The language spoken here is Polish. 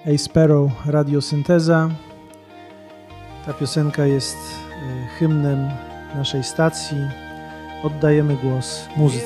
Hey Sparrow, Radiosynteza. Ta piosenka jest hymnem naszej stacji. Oddajemy głos muzyce.